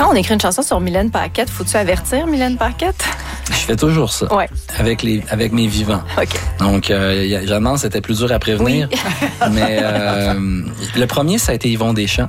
Quand on écrit une chanson sur Mylène Paquette, faut-tu avertir Mylène Paquette? Je fais toujours ça. Ouais. Avec mes vivants. OK. Donc, j'annonce, c'était plus dur à prévenir. Oui. Mais le premier, ça a été Yvon Deschamps.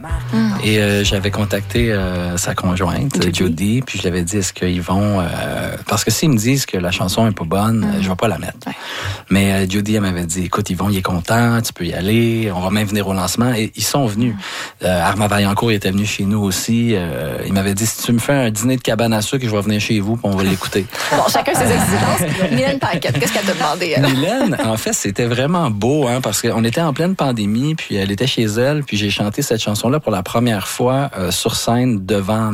Et j'avais contacté sa conjointe, Judy, puis je lui avais dit, est-ce que Yvon... parce que s'ils me disent que la chanson est pas bonne, je vais pas la mettre. Ouais. Mais Judy, elle m'avait dit, écoute, Yvon, il est content, tu peux y aller, on va même venir au lancement. Et ils sont venus. Armand Vaillancourt était venu chez nous aussi. Il m'avait dit, si tu me fais un dîner de cabane à sucre, je vais venir chez vous, puis on va l'écouter. Bon, chacun ses exigences. Mylène Paquette, qu'est-ce qu'elle t'a demandé? Mylène, en fait, c'était vraiment beau, parce qu'on était en pleine pandémie, puis elle était chez elle, puis j'ai chanté cette chanson-là pour la première fois sur scène devant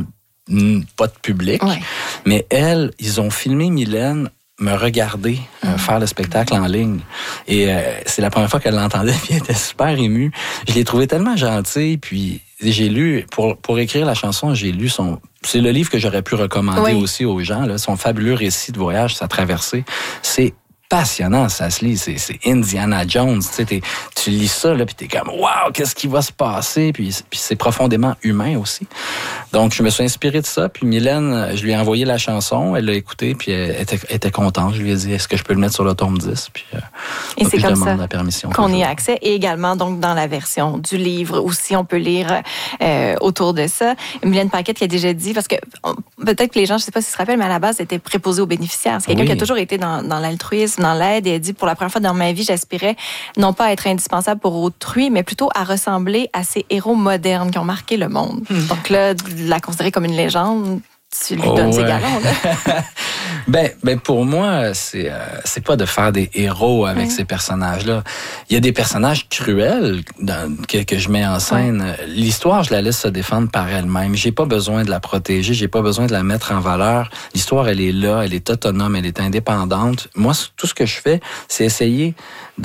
pas de public. Ouais. Mais ils ont filmé Mylène me regarder faire le spectacle en ligne. Et c'est la première fois qu'elle l'entendait, puis elle était super émue. Je l'ai trouvée tellement gentille, puis j'ai lu, pour écrire la chanson, j'ai lu c'est le livre que j'aurais pu recommander aussi aux gens, là, son fabuleux récit de voyage, sa traversée. C'est passionnant, ça se lit. C'est Indiana Jones. Tu lis ça, là, puis t'es comme, wow, qu'est-ce qui va se passer? Puis c'est profondément humain aussi. Donc, je me suis inspiré de ça. Puis Mylène, je lui ai envoyé la chanson. Elle l'a écoutée, puis elle était contente. Je lui ai dit, est-ce que je peux le mettre sur le tome 10? Puis, et c'est comme ça la permission qu'on y a accès. Et également, donc, dans la version du livre aussi, on peut lire autour de ça. Mylène Paquette qui a déjà dit, parce que peut-être que les gens, je ne sais pas s'ils se rappellent, mais à la base, c'était préposé aux bénéficiaires. C'est quelqu'un qui a toujours été dans l'altruisme, dans l'aide, et elle dit, pour la première fois dans ma vie, j'aspirais non pas à être indispensable pour autrui, mais plutôt à ressembler à ces héros modernes qui ont marqué le monde. Donc là, la considérer comme une légende, tu lui donnes ses galons, là. Ben pour moi, c'est pas de faire des héros avec ces personnages-là. Il y a des personnages cruels que je mets en scène. L'histoire, je la laisse se défendre par elle-même. J'ai pas besoin de la protéger, j'ai pas besoin de la mettre en valeur. L'histoire, elle est là, elle est autonome, elle est indépendante. Moi, tout ce que je fais, c'est essayer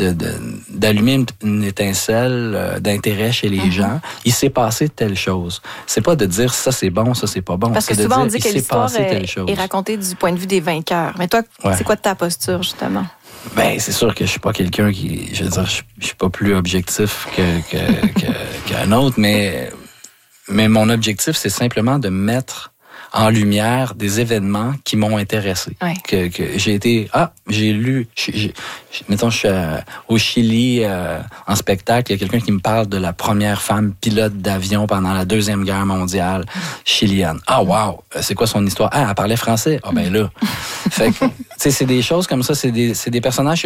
d'allumer une étincelle d'intérêt chez les gens. Il s'est passé telle chose. C'est pas de dire ça c'est bon, ça c'est pas bon. Parce que c'est souvent de on dire, dit que l'histoire est racontée du point de vue des vainqueurs. Mais toi, c'est quoi ta posture justement? Ben c'est sûr que je suis pas quelqu'un qui, je veux dire, je suis pas plus objectif qu'un autre, mais mon objectif c'est simplement de mettre en lumière des événements qui m'ont intéressé. Que j'ai été... j'ai lu... mettons, je suis au Chili en spectacle. Il y a quelqu'un qui me parle de la première femme pilote d'avion pendant la Deuxième Guerre mondiale chilienne. Ah, wow! C'est quoi son histoire? Ah, elle parlait français? Ah, ben là! Fait que, tu sais, c'est des choses comme ça. C'est des personnages